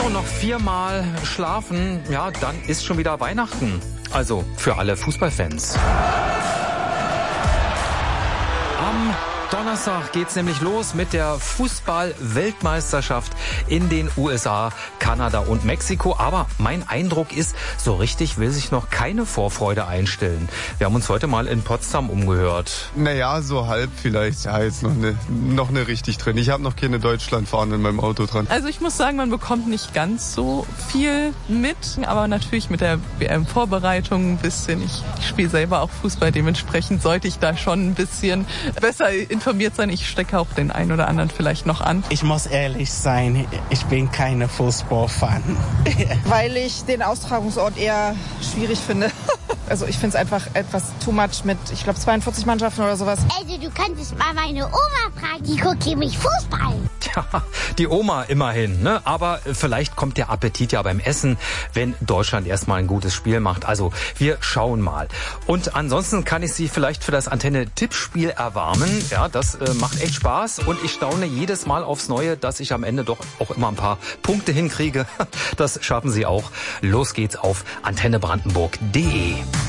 So, noch 4-mal schlafen, ja, dann ist schon wieder Weihnachten. Also für alle Fußballfans. Am Donnerstag geht's nämlich los mit der Fußball-Weltmeisterschaft in den USA, Kanada und Mexiko. Aber mein Eindruck ist, so richtig will sich noch keine Vorfreude einstellen. Wir haben uns heute mal in Potsdam umgehört. Naja, so halb vielleicht. Ja, jetzt noch eine richtig drin. Ich habe noch keine Deutschlandfahne in meinem Auto dran. Also ich muss sagen, man bekommt nicht ganz so viel mit. Aber natürlich mit der WM-Vorbereitung ein bisschen. Ich spiele selber auch Fußball. Dementsprechend sollte ich da schon ein bisschen besser informiert sein. Ich stecke auch den einen oder anderen vielleicht noch an. Ich muss ehrlich sein, ich bin keine Fußballfan. Weil ich den Austragungsort eher schwierig finde. Also ich finde es einfach etwas too much mit, ich glaube, 42 Mannschaften oder sowas. Also du könntest mal meine Oma fragen, die guckt nämlich Fußball. Tja, die Oma immerhin, ne? Aber vielleicht kommt der Appetit ja beim Essen, wenn Deutschland erstmal ein gutes Spiel macht. Also wir schauen mal. Und ansonsten kann ich Sie vielleicht für das Antenne-Tippspiel erwarmen. Ja, das macht echt Spaß und ich staune jedes Mal aufs Neue, dass ich am Ende doch auch immer ein paar Punkte hinkriege. Das schaffen Sie auch. Los geht's auf antennebrandenburg.de.